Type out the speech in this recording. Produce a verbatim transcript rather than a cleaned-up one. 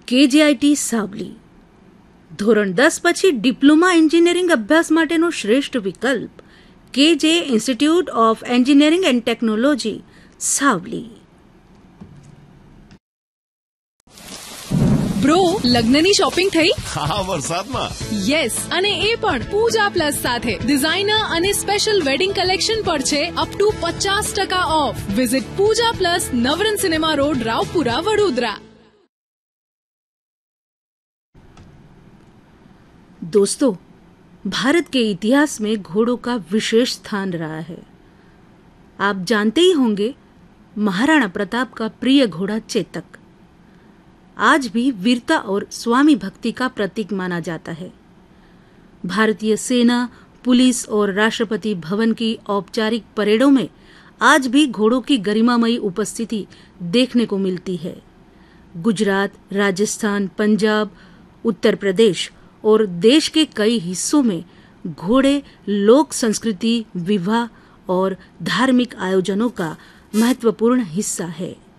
KGIT Savli ધોરણ દસ પછી ડિપ્લોમા એન્જિનિયરિંગ અભ્યાસ માટેનો શ્રેષ્ઠ વિકલ્પ કેજે institute of engineering and technology Savli. Bro, લગ્નની શોપિંગ થઈ? હા, વરસાદમાં. યસ, અને એ પણ પૂજા પ્લસ સાથે. ડિઝાઇનર અને સ્પેશિયલ વેડિંગ કલેક્શન પર છે અપ ટુ પચાસ ટકા of. Visit Pooja plus, Navrang cinema road, Raopura, Vadodara. दोस्तों, भारत के इतिहास में घोड़ों का विशेष स्थान रहा है. आप जानते ही होंगे महाराणा प्रताप का प्रिय घोड़ा चेतक आज भी वीरता और स्वामी भक्ति का प्रतीक माना जाता है. भारतीय सेना, पुलिस और राष्ट्रपति भवन की औपचारिक परेडों में आज भी घोड़ों की गरिमामयी उपस्थिति देखने को मिलती है. गुजरात, राजस्थान, पंजाब, उत्तर प्रदेश और देश के कई हिस्सों में घोड़े लोक संस्कृति, विवाह और धार्मिक आयोजनों का महत्वपूर्ण हिस्सा है.